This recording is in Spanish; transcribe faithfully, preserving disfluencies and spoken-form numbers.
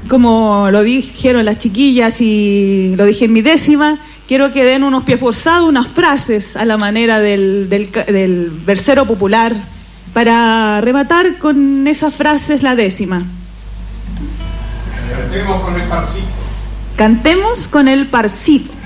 como lo dijeron las chiquillas y lo dije en mi décima, quiero que den unos pies forzados, unas frases a la manera del, del, del versero popular para rematar con esas frases la décima. Cantemos con el parcito. Cantemos con el parcito.